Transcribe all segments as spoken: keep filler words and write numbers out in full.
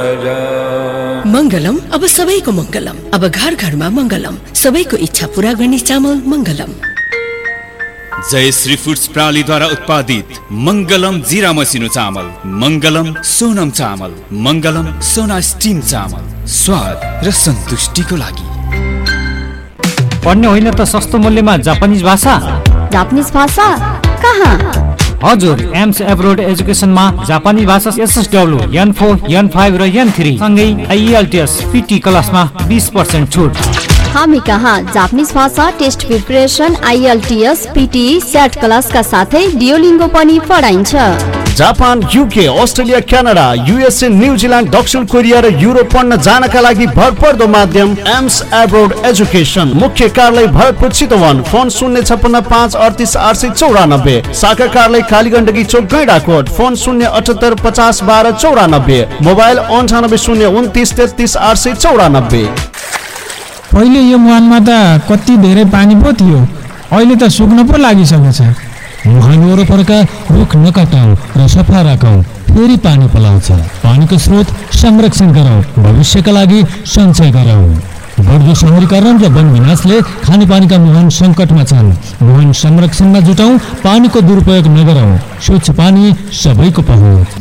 मंगलम अब सबैको मंगलम, अब घर घरमा मंगलम, सबैको इच्छा पूरा गर्ने चामल मंगलम। जय श्री फूड्स प्रणालीद्वारा उत्पादित मंगलम जीरा मसिनो चामल, मंगलम सोनम चामल, मंगलम सोना स्टीम चामल, स्वाद र सन्तुष्टिको लागि। पढ्ने होइन त सस्तो मूल्यमा जापानिज भाषा। जापानिज भाषा कहाँ? हजुर, एम्स एब्रोड एजुकेसनमा जापानी भाषा एसएसडब्ल्यू, एन फोर, एन फाइभ र एन थ्री सँगै आइएलटिएस पिटी क्लासमा बीस पर्सेन्ट छुट। हामी कहाँ जापानिज भाषा test preparation, IELTS, PT, set क्लासका साथै डियोलिङ्गो पनि पढाइन्छ। Japan, UK, Australia, Canada, USA, New Zealand, दक्षिण कोरिया र युरोप पढ्न जानका लागि भरपर्दो माध्यम एम्स एब्रोड एजुकेसन। मुख्य कार्यालय भरतपुर चितवन। फोन शून्य छप्पन्न पाँच अडतिस आठ सय चौरानब्बे। शाखा कार्यालय कालीगण्डकी चोक गैंडाकोट। फोन शून्य अठहत्तर पचास बाह्र चौरानब्बे। मोबाइल अन्ठानब्बे शून्य उन्तिस तेत्तिस आठ सय चौरानब्बे। पहिले यो मुहानमा त कति धेरै पानी पो थियो, अहिले त सुक्न पो लागिसकेछ। मुहान वरपरका रुख नकाटौँ र सफा राखौँ, फेरि पानी पलाउँछ। पानीको स्रोत संरक्षण गरौँ, भविष्यका लागि सञ्चय गरौँ। बढ्दो शहरीकरण र वन विनाशले खानेपानीका मुहान सङ्कटमा छन्। मुहान संरक्षणमा जुटौँ, पानीको दुरुपयोग नगरौँ। स्वच्छ पानी सबैको पहुँच।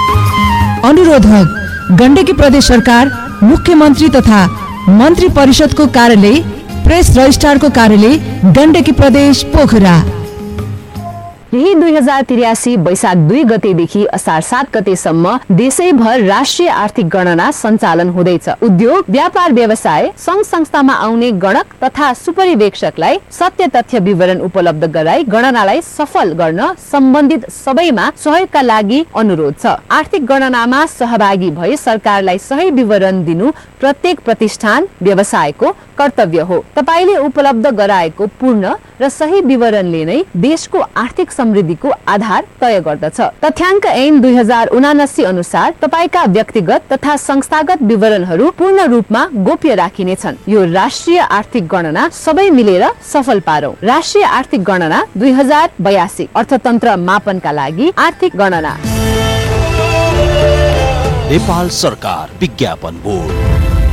अनुरोधक गण्डकी प्रदेश सरकार, मुख्यमन्त्री तथा मन्त्री परिषदको कार्यालय, प्रेस रजिस्ट्रारको कार्यालय, गण्डकी प्रदेश पोखरा। यही दुई हजार त्रियासी वैशाख दुई गतेदेखि असार सात गतेसम्म देशैभर राष्ट्रिय आर्थिक गणना सञ्चालन हुँदैछ। उद्योग, व्यापार, व्यवसाय, संघ संस्थामा आउने गणक तथा सुपरिवेक्षकलाई सत्य तथ्य विवरण उपलब्ध गराई गणनालाई सफल गर्न सम्बन्धित सबैमा सहयोगका लागि अनुरोध छ। आर्थिक गणनामा सहभागी भई सरकारलाई सही विवरण दिनु प्रत्येक प्रतिष्ठान, व्यवसायको कर्तव्य हो। तपाईले उपलब्ध गराएको पूर्ण र सही विवरणले नै देशको आर्थिक समृद्धिको आधार तय गर्दछ। तथ्याङ्क ऐन दुई हजार उनासी अनुसार तपाईका व्यक्तिगत तथा संस्थागत विवरणहरू पूर्ण रूपमा गोप्य राखिनेछन्। यो राष्ट्रिय आर्थिक गणना सबै मिलेर सफल पारौं। राष्ट्रिय आर्थिक गणना दुई हजार बयासी अर्थतन्त्र मापनका लागि आर्थिक गणना। नेपाल सरकार विज्ञापन बोर्ड।